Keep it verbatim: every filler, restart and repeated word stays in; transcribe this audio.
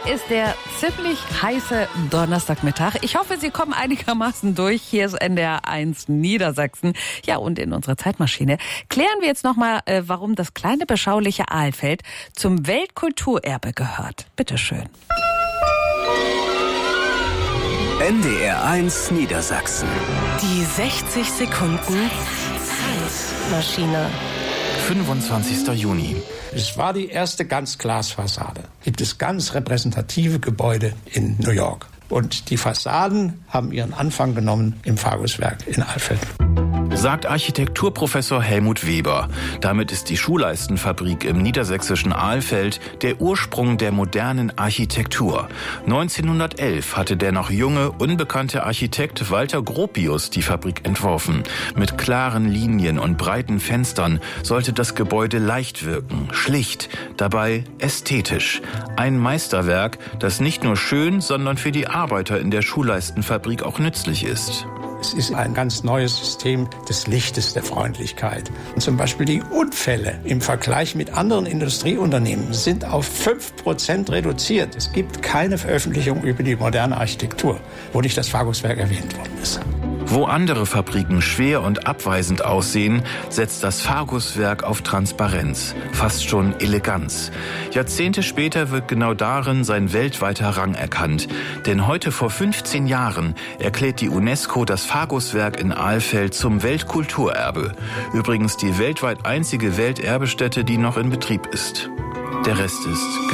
ist der ziemlich heiße Donnerstagmittag. Ich hoffe, Sie kommen einigermaßen durch. Hier ist N D R eins Niedersachsen. Ja, und in unserer Zeitmaschine klären wir jetzt nochmal, äh, warum das kleine beschauliche Alfeld zum Weltkulturerbe gehört. Bitteschön. N D R eins Niedersachsen. Die sechzig Sekunden Zeitmaschine. fünfundzwanzigster Juni. Es war die erste Ganzglasfassade. Gibt es ganz repräsentative Gebäude in New York. Und die Fassaden haben ihren Anfang genommen im Fagus-Werk in Alfeld. Sagt Architekturprofessor Helmut Weber. Damit ist die Schuhleistenfabrik im niedersächsischen Alfeld der Ursprung der modernen Architektur. neunzehnhundertelf hatte der noch junge, unbekannte Architekt Walter Gropius die Fabrik entworfen. Mit klaren Linien und breiten Fenstern sollte das Gebäude leicht wirken, schlicht, dabei ästhetisch. Ein Meisterwerk, das nicht nur schön, sondern für die Arbeiter in der Schuhleistenfabrik auch nützlich ist. Es ist ein ganz neues System des Lichtes, der Freundlichkeit. Und zum Beispiel die Unfälle im Vergleich mit anderen Industrieunternehmen sind auf fünf Prozent reduziert. Es gibt keine Veröffentlichung über die moderne Architektur, wo nicht das Fagus-Werk erwähnt worden ist. Wo andere Fabriken schwer und abweisend aussehen, setzt das Fagus-Werk auf Transparenz, fast schon Eleganz. Jahrzehnte später wird genau darin sein weltweiter Rang erkannt. Denn heute vor fünfzehn Jahren erklärt die UNESCO das Fagus-Werk in Alfeld zum Weltkulturerbe. Übrigens die weltweit einzige Welterbestätte, die noch in Betrieb ist. Der Rest ist